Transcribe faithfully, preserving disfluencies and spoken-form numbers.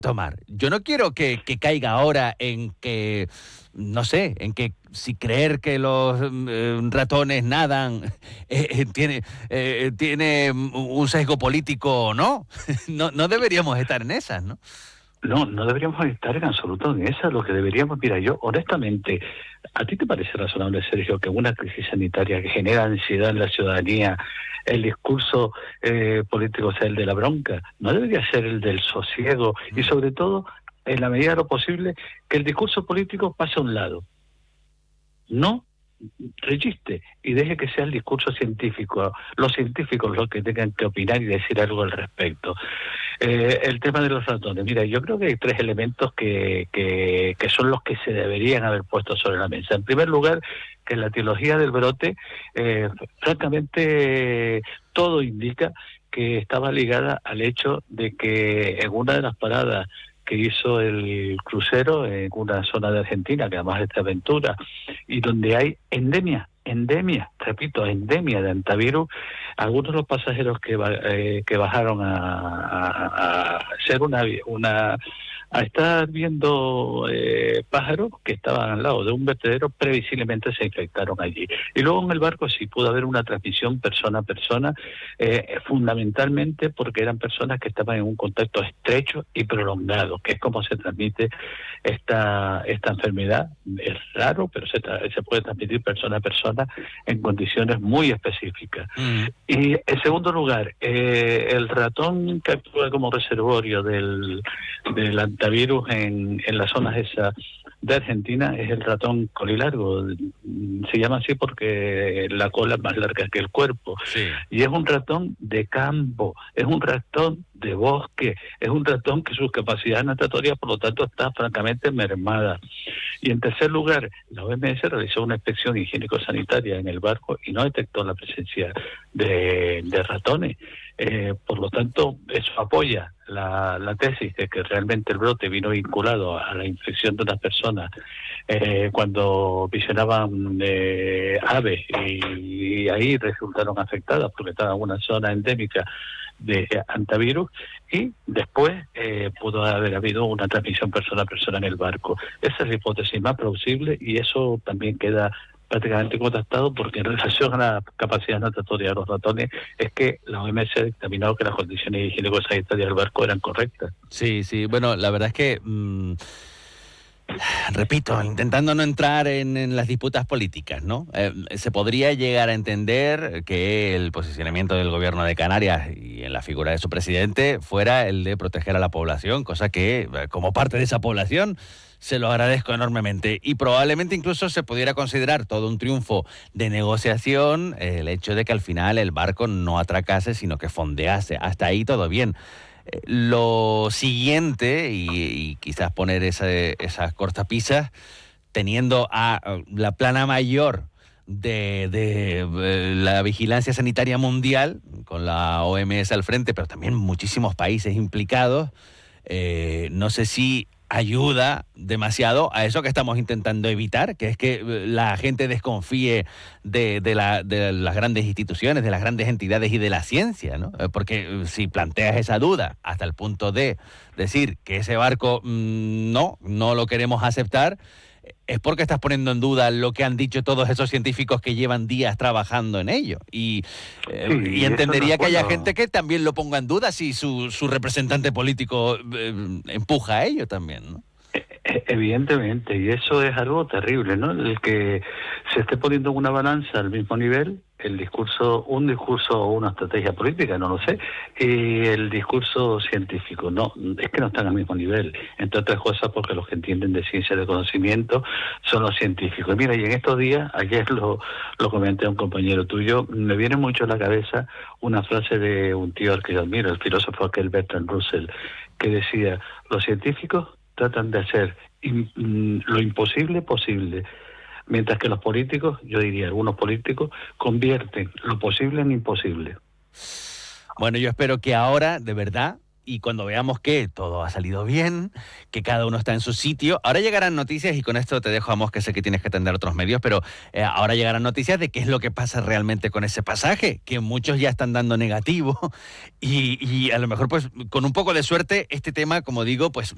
tomar. Yo no quiero que, que caiga ahora en que, no sé, en que si creer que los eh, ratones nadan eh, eh, tiene, eh, tiene un sesgo político o no. no. No deberíamos estar en esas, ¿no? No, no deberíamos estar en absoluto en esa. Lo que deberíamos, mira, yo honestamente, ¿a ti te parece razonable, Sergio, que una crisis sanitaria que genera ansiedad en la ciudadanía, el discurso eh, político sea el de la bronca? ¿No debería ser el del sosiego? Y sobre todo, en la medida de lo posible, que el discurso político pase a un lado. No rechiste y deje que sea el discurso científico, los científicos los que tengan que opinar y decir algo al respecto. Eh, el tema de los ratones, mira, yo creo que hay tres elementos que, que, que son los que se deberían haber puesto sobre la mesa. En primer lugar, que la etiología del brote, eh, francamente, todo indica que estaba ligada al hecho de que en una de las paradas que hizo el crucero en una zona de Argentina, que además es de aventura, y donde hay endemia, endemia, repito, endemia de antivirus, algunos de los pasajeros que, eh, que bajaron a, a, a hacer una, una a estar viendo eh, pájaros que estaban al lado de un vertedero, previsiblemente se infectaron allí. Y luego en el barco sí pudo haber una transmisión persona a persona, eh, fundamentalmente porque eran personas que estaban en un contacto estrecho y prolongado, que es como se transmite esta esta enfermedad. Es raro, pero se, se puede transmitir persona a persona en condiciones muy específicas. Mm. Y en segundo lugar, eh, el ratón que actúa como reservorio del, del antivirus en, en las zonas esas de Argentina es el ratón colilargo. Se llama así porque la cola es más larga que el cuerpo. Sí. Y es un ratón de campo, es un ratón de bosque, es un ratón que sus capacidades natatorias, por lo tanto, está francamente mermada. Y en tercer lugar, la O M S realizó una inspección higiénico-sanitaria en el barco y no detectó la presencia de, de ratones. Eh, por lo tanto, eso apoya la, la tesis de que realmente el brote vino vinculado a la infección de unas personas eh, cuando visionaban eh, aves y, y ahí resultaron afectadas porque estaban en una zona endémica de antivirus, y después eh, pudo haber habido una transmisión persona a persona en el barco. Esa es la hipótesis más plausible y eso también queda prácticamente contactado porque en relación a la capacidad natatoria de los ratones es que la O M S ha dictaminado que las condiciones higiénico-sanitarias del barco eran correctas. Sí, sí, bueno, la verdad es que... Mmm... Repito, intentando no entrar en, en las disputas políticas, ¿no? Eh, se podría llegar a entender que el posicionamiento del gobierno de Canarias y en la figura de su presidente fuera el de proteger a la población, cosa que, como parte de esa población, se lo agradezco enormemente. Y probablemente incluso se pudiera considerar todo un triunfo de negociación eh, el hecho de que al final el barco no atracase, sino que fondease. Hasta ahí todo bien. Lo siguiente, y, y quizás poner esa, esas cortapisas, teniendo a la plana mayor de, de, de la vigilancia sanitaria mundial, con la O M S al frente, pero también muchísimos países implicados, eh, no sé si ayuda demasiado a eso que estamos intentando evitar, que es que la gente desconfíe de, de, la, de las grandes instituciones, de las grandes entidades y de la ciencia, ¿no? Porque si planteas esa duda hasta el punto de decir que ese barco mmm, no, no lo queremos aceptar, es porque estás poniendo en duda lo que han dicho todos esos científicos que llevan días trabajando en ello. Y, eh, sí, y entendería que haya gente que también lo ponga en duda si su, su representante político eh, empuja a ello también, ¿no? Evidentemente, y eso es algo terrible, ¿no? El que se esté poniendo en una balanza al mismo nivel el discurso, un discurso o una estrategia política, no lo sé, y el discurso científico, no, es que no están al mismo nivel, entre otras cosas porque los que entienden de ciencia de conocimiento son los científicos. Mira, y en estos días, ayer lo, lo comenté a un compañero tuyo, me viene mucho a la cabeza una frase de un tío al que yo admiro, el filósofo aquel Bertrand Russell, que decía, los científicos tratan de hacer in, lo imposible posible, mientras que los políticos, yo diría algunos políticos, convierten lo posible en imposible. Bueno, yo espero que ahora, de verdad, y cuando veamos que todo ha salido bien, que cada uno está en su sitio, ahora llegarán noticias, y con esto te dejo, Amos, que sé que tienes que atender otros medios, pero eh, ahora llegarán noticias de qué es lo que pasa realmente con ese pasaje, que muchos ya están dando negativo, y, y a lo mejor, pues, con un poco de suerte, este tema, como digo, pues